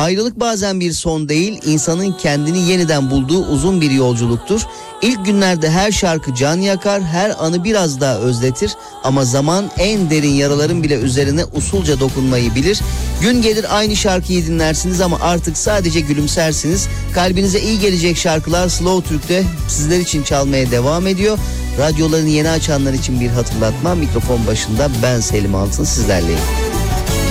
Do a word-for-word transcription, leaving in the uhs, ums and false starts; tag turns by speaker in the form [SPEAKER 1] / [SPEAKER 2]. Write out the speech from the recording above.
[SPEAKER 1] Ayrılık bazen bir son değil, insanın kendini yeniden bulduğu uzun bir yolculuktur. İlk günlerde her şarkı can yakar, her anı biraz daha özletir. Ama zaman en derin yaraların bile üzerine usulca dokunmayı bilir. Gün gelir aynı şarkıyı dinlersiniz ama artık sadece gülümsersiniz. Kalbinize iyi gelecek şarkılar Slow Türk'te sizler için çalmaya devam ediyor. Radyolarını yeni açanlar için bir hatırlatma. Mikrofon başında ben Selim Altın sizlerleyim.